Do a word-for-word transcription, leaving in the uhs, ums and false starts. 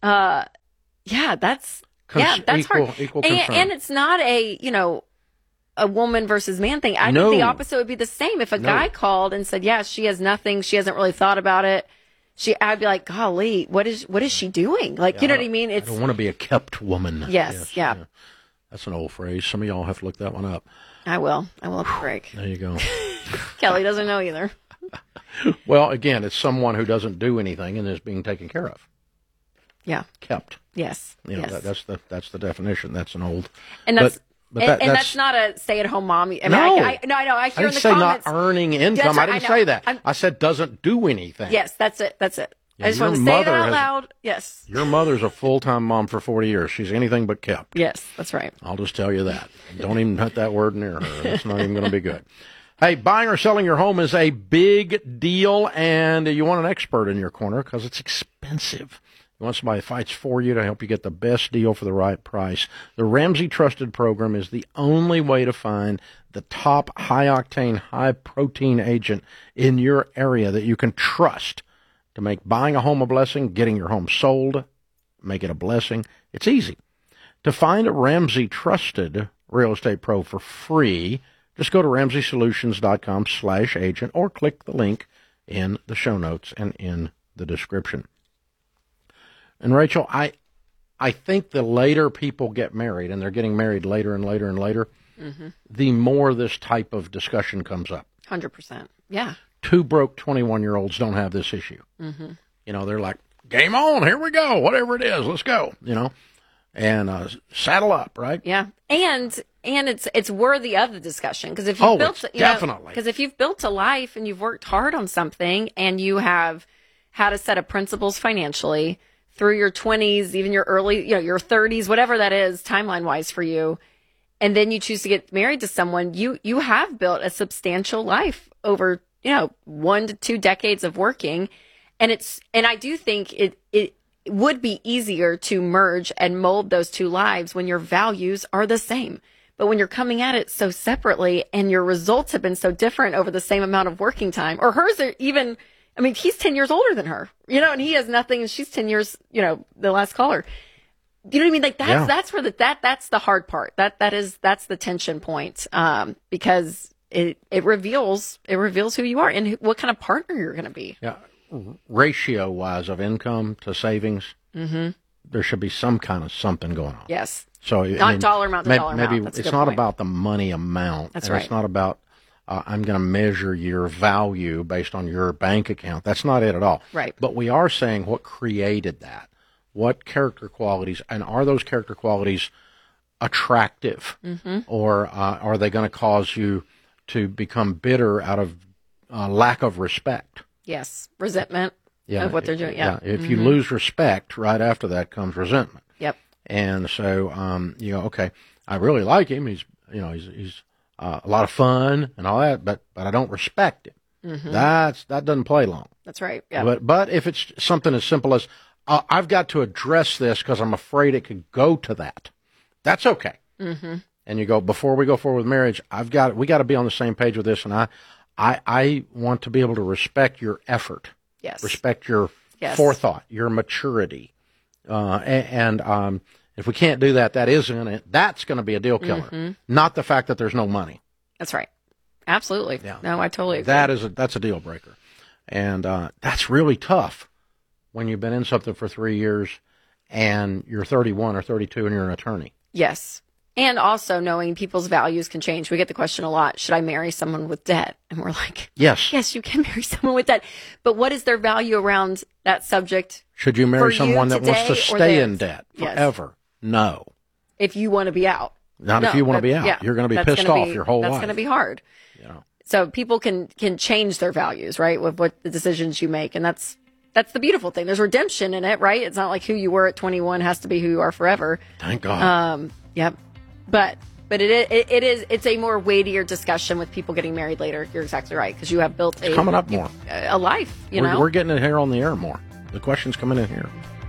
uh, yeah, that's Cons- yeah, that's equal, hard. Equal and, concern. and it's not a you know a woman versus man thing. I No. think the opposite would be the same. If a No. guy called and said, "Yeah, she has nothing. She hasn't really thought about it." She, I'd be like, "Golly, what is what is she doing?" Like, Yeah, you know I what I mean? It's I don't want to be a kept woman. yes, yeah. yeah. That's an old phrase. Some of y'all have to look that one up. I will. I will have a break. There you go. Kelly doesn't know either. Well, again, it's someone who doesn't do anything and is being taken care of. Yeah. Kept. Yes. You know, yes. that, that's the that's the definition. That's an old. and that's but, but and, that, and that's, that's not a stay-at-home mom. I mean, No. I, I, no, I know. I I hear didn't in the say comments. not earning income. That's I right, didn't I know. say that. I'm- I said doesn't do anything. Yes, that's it. That's it. Yeah, I just your want to say it mother out has- loud. Yes. Your mother's a full-time mom for forty years. She's anything but kept. Yes, that's right. I'll just tell you that. Don't even put that word near her. It's not even going to be good. Hey, buying or selling your home is a big deal, and you want an expert in your corner because it's expensive. You want somebody that fights for you to help you get the best deal for the right price. The Ramsey Trusted Program is the only way to find the top high-octane, high-protein agent in your area that you can trust to make buying a home a blessing, getting your home sold, make it a blessing. It's easy. To find a Ramsey Trusted Real Estate Pro for free, just go to ramsey solutions dot com slash agent or click the link in the show notes and in the description. And Rachel, I I think the later people get married, and they're getting married later and later and later, mm-hmm. the more this type of discussion comes up. one hundred percent. Yeah. Two broke twenty-one-year-olds don't have this issue. Mm-hmm. You know, they're like, game on, here we go, whatever it is, let's go, you know, and uh, saddle up, right? Yeah. And and it's it's worthy of the discussion because if you've Oh, built it's you know, definitely. because if you've built a life and you've worked hard on something and you have had a set of principles financially through your twenties, even your early, you know, your thirties, whatever that is timeline wise for you, and then you choose to get married to someone, you you have built a substantial life over, you know, one to two decades of working. And it's and I do think it it would be easier to merge and mold those two lives when your values are the same. But when you're coming at it so separately and your results have been so different over the same amount of working time, or hers are even, I mean, he's ten years older than her, you know, and he has nothing and she's ten years, you know, the last caller. You know what I mean? Like that's, Yeah. that's where the, that, that's the hard part. That, that is, that's the tension point. Um, because it, it reveals, it reveals who you are and who, what kind of partner you're going to be. Yeah. Ratio-wise of income to savings, mm-hmm. there should be some kind of something going on. Yes. So Not I mean, dollar amount to maybe, dollar maybe amount. That's a it's good not point. about the money amount. That's and right. It's not about uh, I'm going to measure your value based on your bank account. That's not it at all. Right. But we are saying what created that. What character qualities, and are those character qualities attractive, Mm-hmm. or uh, are they going to cause you to become bitter out of uh, lack of respect? Yes. Resentment Yeah, of what they're doing. Yeah. If you lose respect, right after that comes resentment. Yep. And so, um, you know, okay, I really like him. He's, you know, he's he's uh, a lot of fun and all that, but but I don't respect him. Mm-hmm. That's that doesn't play long. That's right. Yeah. But but if it's something as simple as uh, I've got to address this because I'm afraid it could go to that, that's okay. Mm-hmm. And you go, before we go forward with marriage, I've got we got to be on the same page with this, and I I I want to be able to respect your effort. Yes. Respect your Yes. forethought, your maturity, uh, and, and um, if we can't do that, that is gonna that's going to be a deal killer. Mm-hmm. Not the fact that there's no money. That's right. Absolutely. Yeah. No, I totally agree. That is a that's a deal breaker, and uh, that's really tough when you've been in something for three years and you're thirty-one or thirty-two and you're an attorney. Yes. And also knowing people's values can change. We get the question a lot, should I marry someone with debt? And we're like, Yes. yes, you can marry someone with debt. But what is their value around that subject? Should you marry For someone you that wants to today or stay in theirs? debt Yes. forever? No. If you want to be out. Not if No, you want to that- be out. yeah, You're going to be that's pissed gonna off be- your whole That's life. going to be hard. Yeah. So people can can change their values, right, with what the decisions you make, and that's that's the beautiful thing. There's redemption in it, right? It's not like who you were at twenty-one has to be who you are forever. Thank God. Um, yep. But but it it, it is it's a more weightier discussion with people getting married later. You're exactly right because you have built a It's coming up more. a life. You we're, know, we're getting it here on the air more. The questions coming in here.